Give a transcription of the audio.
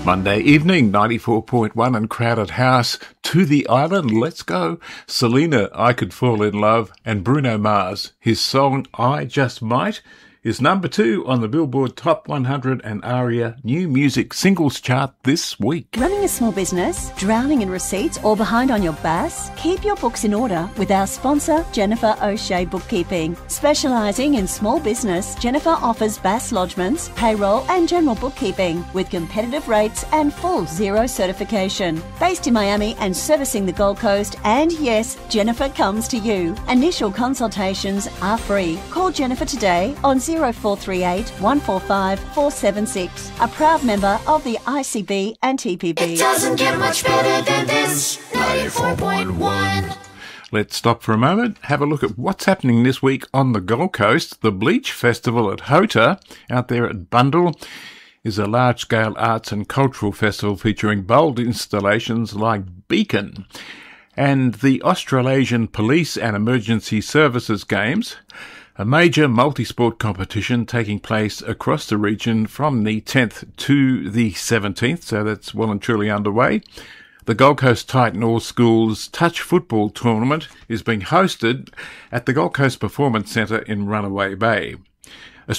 Monday evening, 94.1 and Crowded House. To the Island, let's go. Selena, I Could Fall in Love, and Bruno Mars. His song, I Just Might, is number 2 on the Billboard Top 100 and ARIA New Music Singles Chart this week. Running a small business, drowning in receipts or behind on your BAS? Keep your books in order with our sponsor, Jennifer O'Shea Bookkeeping. Specialising in small business, Jennifer offers BAS lodgements, payroll and general bookkeeping with competitive rates and full zero certification. Based in Miami and servicing the Gold Coast, and yes, Jennifer comes to you. Initial consultations are free. Call Jennifer today on 0438 145 476. A proud member of the ICB and TPB. It doesn't get much better than this. 94.1. Let's stop for a moment, have a look at what's happening this week on the Gold Coast. The Bleach Festival at Hota, out there at Bundall, is a large-scale arts and cultural festival featuring bold installations like Beacon. And the Australasian Police and Emergency Services Games, a major multi-sport competition taking place across the region from the 10th to the 17th, so that's well and truly underway. The Gold Coast Titan All Schools Touch Football Tournament is being hosted at the Gold Coast Performance Centre in Runaway Bay.